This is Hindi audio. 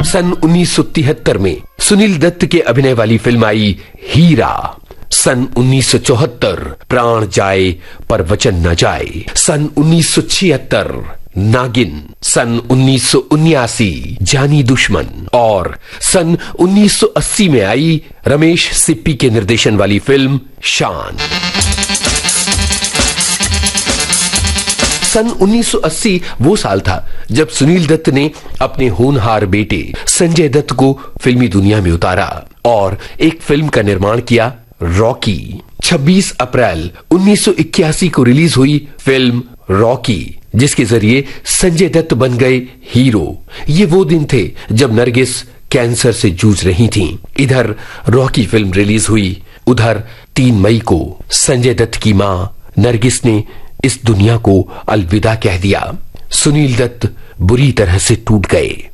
सन 1973 में सुनील दत्त के अभिनय वाली फिल्म आई हीरा। सन 1974 प्राण जाए पर वचन न जाए। सन 1976 नागिन। सन 1979 जानी दुश्मन। और सन 1980 में आई रमेश सिप्पी के निर्देशन वाली फिल्म शान। सन 1980 वो साल था जब सुनील दत्त ने अपने होनहार बेटे संजय दत्त को फिल्मी दुनिया में उतारा और एक फिल्म का निर्माण किया, रॉकी। 26 अप्रैल 1981 को रिलीज हुई फिल्म रॉकी, जिसके जरिए संजय दत्त बन गए हीरो। ये वो दिन थे जब नरगिस कैंसर से जूझ रही थीं। इधर रॉकी फिल्म रिलीज हुई, उधर 3 मई को संजय दत्त की मां नरगिस ने इस दुनिया को अलविदा कह दिया। सुनील दत्त बुरी तरह से टूट गए।